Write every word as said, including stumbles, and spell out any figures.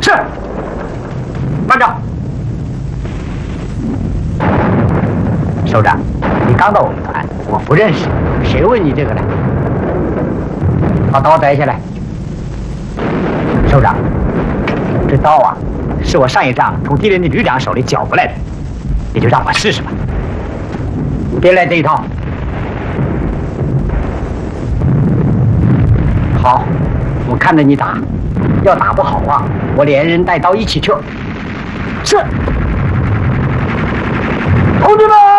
是。慢着，首长，你刚到我们团，我不认识，谁问你这个呢？把刀摘下来。首长，这刀啊，是我上一仗从敌人的旅长手里缴过来的，你就让我试试吧。别来这一套。好，我看着你打，要打不好啊，我连人带刀一起撤。是，同志们！